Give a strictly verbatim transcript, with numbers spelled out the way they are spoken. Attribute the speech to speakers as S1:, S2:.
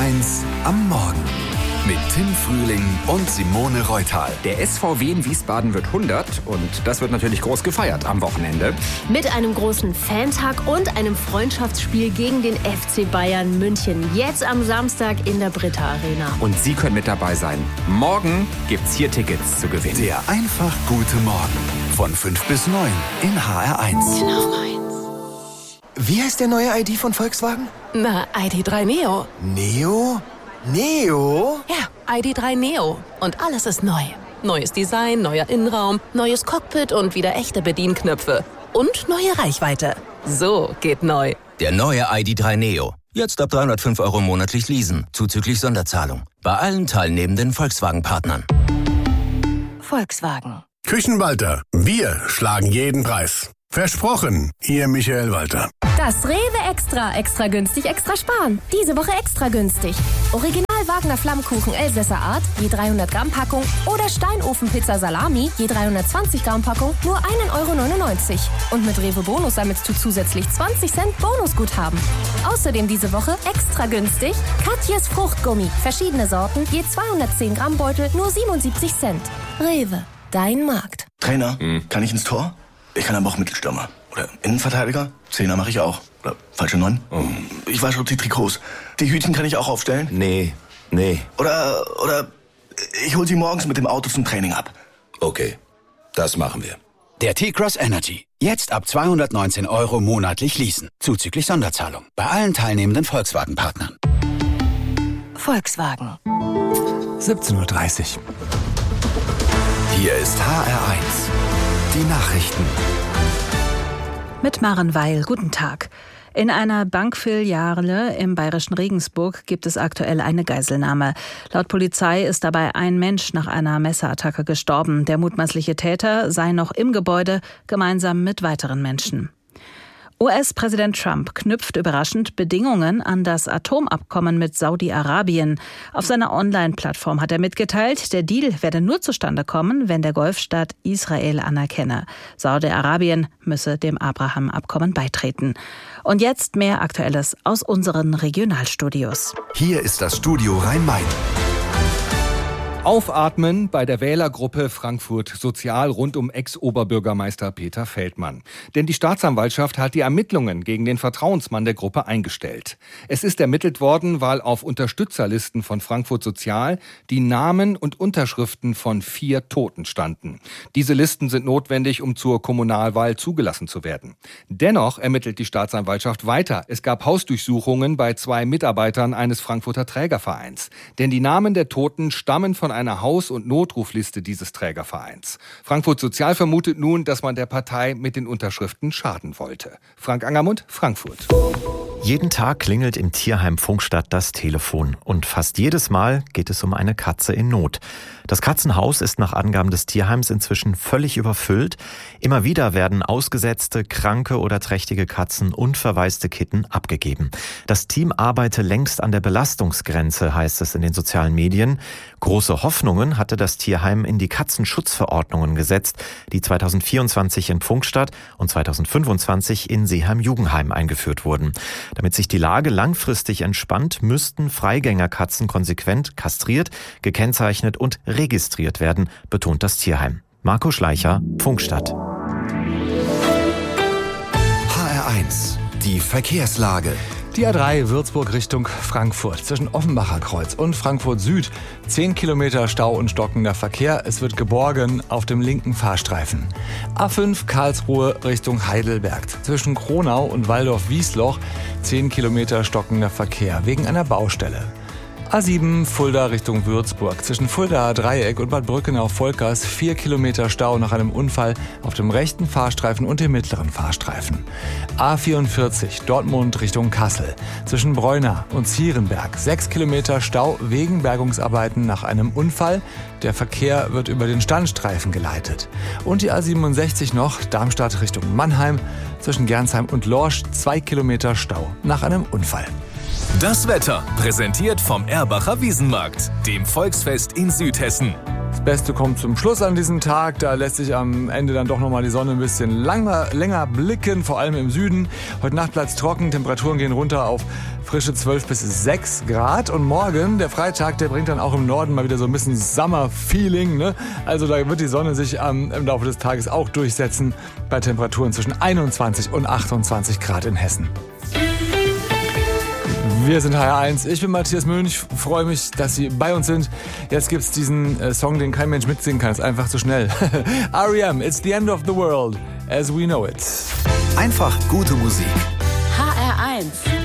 S1: eins am Morgen mit Tim Frühling und Simone Reutal.
S2: Der S V W in Wiesbaden wird hundert und das wird natürlich groß gefeiert am Wochenende.
S3: Mit einem großen Fantag und einem Freundschaftsspiel gegen den F C Bayern München. Jetzt am Samstag in der Britta Arena.
S2: Und Sie können mit dabei sein. Morgen gibt's hier Tickets zu gewinnen.
S1: Der einfach gute Morgen von fünf bis neun in H R eins.
S4: Wie heißt der neue I D von Volkswagen?
S5: Na, I D drei Neo.
S4: Neo? Neo?
S5: Ja, I D drei Neo. Und alles ist neu. Neues Design, neuer Innenraum, neues Cockpit und wieder echte Bedienknöpfe. Und neue Reichweite. So geht neu.
S6: Der neue I D drei Neo. Jetzt ab dreihundertfünf Euro monatlich leasen, zuzüglich Sonderzahlung. Bei allen teilnehmenden Volkswagen-Partnern.
S5: Volkswagen.
S7: Küchenwalter. Wir schlagen jeden Preis. Versprochen, Ihr Michael Walter.
S8: Das Rewe Extra. Extra günstig, extra sparen. Diese Woche extra günstig. Original Wagner Flammkuchen Elsässer Art, je dreihundert Gramm Packung. Oder Steinofenpizza Salami, je dreihundertzwanzig Gramm Packung, nur ein Euro neunundneunzig. Und mit Rewe Bonus sammelst du zusätzlich zwanzig Cent Bonusguthaben. Außerdem diese Woche extra günstig Katjes Fruchtgummi. Verschiedene Sorten, je zweihundertzehn Gramm Beutel, nur siebenundsiebzig Cent. Rewe, dein Markt.
S4: Trainer, hm. kann ich ins Tor? Ich kann aber auch Mittelstürmer. Oder Innenverteidiger. Zehner mache ich auch. Oder falsche Neun. Oh. Ich wasche auch die Trikots. Die Hütchen kann ich auch aufstellen.
S6: Nee, nee.
S4: Oder, oder ich hol sie morgens mit dem Auto zum Training ab.
S6: Okay, das machen wir.
S9: Der T-Cross Energy. Jetzt ab zweihundertneunzehn Euro monatlich leasen. Zuzüglich Sonderzahlung. Bei allen teilnehmenden Volkswagen-Partnern.
S5: Volkswagen.
S1: siebzehn Uhr dreißig. Hier ist H R eins. Die Nachrichten.
S10: Mit Maren Weil, guten Tag. In einer Bankfiliale im bayerischen Regensburg gibt es aktuell eine Geiselnahme. Laut Polizei ist dabei ein Mensch nach einer Messerattacke gestorben. Der mutmaßliche Täter sei noch im Gebäude, gemeinsam mit weiteren Menschen. U S-Präsident Trump knüpft überraschend Bedingungen an das Atomabkommen mit Saudi-Arabien. Auf seiner Online-Plattform hat er mitgeteilt, der Deal werde nur zustande kommen, wenn der Golfstaat Israel anerkenne. Saudi-Arabien müsse dem Abraham-Abkommen beitreten. Und jetzt mehr Aktuelles aus unseren Regionalstudios.
S1: Hier ist das Studio Rhein-Main.
S11: Aufatmen bei der Wählergruppe Frankfurt Sozial rund um Ex-Oberbürgermeister Peter Feldmann. Denn die Staatsanwaltschaft hat die Ermittlungen gegen den Vertrauensmann der Gruppe eingestellt. Es ist ermittelt worden, weil auf Unterstützerlisten von Frankfurt Sozial die Namen und Unterschriften von vier Toten standen. Diese Listen sind notwendig, um zur Kommunalwahl zugelassen zu werden. Dennoch ermittelt die Staatsanwaltschaft weiter. Es gab Hausdurchsuchungen bei zwei Mitarbeitern eines Frankfurter Trägervereins. Denn die Namen der Toten stammen von einer Haus- und Notrufliste dieses Trägervereins. Frankfurt Sozial vermutet nun, dass man der Partei mit den Unterschriften schaden wollte. Frank Angermund, Frankfurt.
S12: Jeden Tag klingelt im Tierheim Pfungstadt das Telefon und fast jedes Mal geht es um eine Katze in Not. Das Katzenhaus ist nach Angaben des Tierheims inzwischen völlig überfüllt. Immer wieder werden ausgesetzte, kranke oder trächtige Katzen und verwaiste Kitten abgegeben. Das Team arbeite längst an der Belastungsgrenze, heißt es in den sozialen Medien. Große Hoffnungen hatte das Tierheim in die Katzenschutzverordnungen gesetzt, die zweitausendvierundzwanzig in Pfungstadt und zweitausendfünfundzwanzig in Seeheim-Jugendheim eingeführt wurden. Damit sich die Lage langfristig entspannt, müssten Freigängerkatzen konsequent kastriert, gekennzeichnet und registriert werden, betont das Tierheim. Marco Schleicher, Pfungstadt.
S1: H R eins, die Verkehrslage.
S13: Die A drei Würzburg Richtung Frankfurt zwischen Offenbacher Kreuz und Frankfurt Süd. Zehn Kilometer Stau und stockender Verkehr. Es wird geborgen auf dem linken Fahrstreifen. A fünf Karlsruhe Richtung Heidelberg zwischen Kronau und Waldorf-Wiesloch. Zehn Kilometer stockender Verkehr wegen einer Baustelle. A sieben Fulda Richtung Würzburg. Zwischen Fuldaer Dreieck und Bad Brückenau-Volkers vier Kilometer Stau nach einem Unfall auf dem rechten Fahrstreifen und dem mittleren Fahrstreifen. A vierundvierzig Dortmund Richtung Kassel. Zwischen Breuna und Zierenberg sechs Kilometer Stau wegen Bergungsarbeiten nach einem Unfall. Der Verkehr wird über den Standstreifen geleitet. Und die A siebenundsechzig noch Darmstadt Richtung Mannheim. Zwischen Gernsheim und Lorsch zwei Kilometer Stau nach einem Unfall.
S14: Das Wetter, präsentiert vom Erbacher Wiesenmarkt, dem Volksfest in Südhessen.
S13: Das Beste kommt zum Schluss an diesem Tag. Da lässt sich am Ende dann doch nochmal die Sonne ein bisschen langer, länger blicken, vor allem im Süden. Heute Nacht bleibt es trocken, Temperaturen gehen runter auf frische zwölf bis sechs Grad. Und morgen, der Freitag, der bringt dann auch im Norden mal wieder so ein bisschen Summer-Feeling. Ne? Also da wird die Sonne sich ähm, im Laufe des Tages auch durchsetzen bei Temperaturen zwischen einundzwanzig und achtundzwanzig Grad in Hessen. Wir sind H R eins. Ich bin Matthias Mönch. Freue mich, dass Sie bei uns sind. Jetzt gibt's diesen äh, Song, den kein Mensch mitsingen kann. Ist einfach zu schnell. R E M, It's the End of the World as we know it.
S1: Einfach gute Musik.
S5: H R eins.